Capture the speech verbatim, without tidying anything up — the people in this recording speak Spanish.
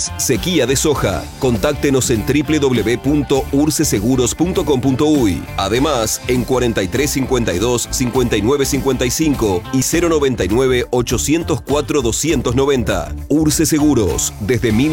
tres, sequía de soja. Contáctenos en doble u doble u doble u punto urce seguros punto com punto uy. Además, en cuarenta y tres cincuenta y dos cincuenta y nueve cincuenta y cinco y cero noventa y nueve ochocientos cuatro doscientos noventa. Urce Seguros, desde mil